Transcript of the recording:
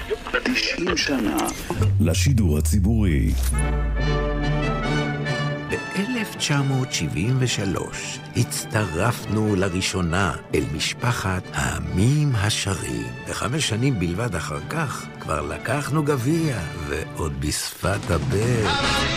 90 שנה לשידור הציבורי. ב-1973 הצטרפנו לראשונה אל משפחת העמים השרים. ו5 שנים בלבד אחר כך כבר לקחנו גביע, ועוד בשפת הבן.